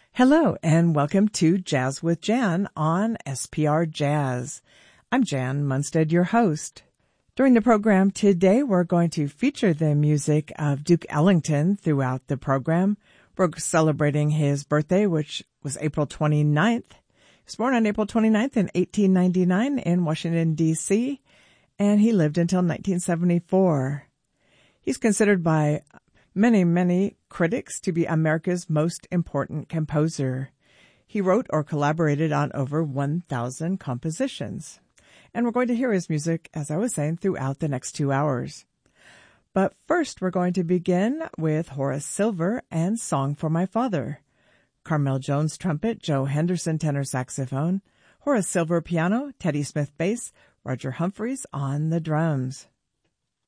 Hello, and welcome to Jazz with Jan on SPR Jazz. I'm Jan Munstead, your host. During the program today, we're going to feature the music of Duke Ellington throughout the program. We're celebrating his birthday, which was April 29th. He was born on April 29th in 1899 in Washington, D.C., and he lived until 1974. He's considered by many critics to be America's most important composer. He wrote or collaborated on over 1,000 compositions. And we're going to hear his music, as I was saying, throughout the next 2 hours. But first, we're going to begin with Horace Silver and Song for My Father. Carmel Jones trumpet, Joe Henderson tenor saxophone, Horace Silver piano, Teddy Smith bass, Roger Humphreys on the drums.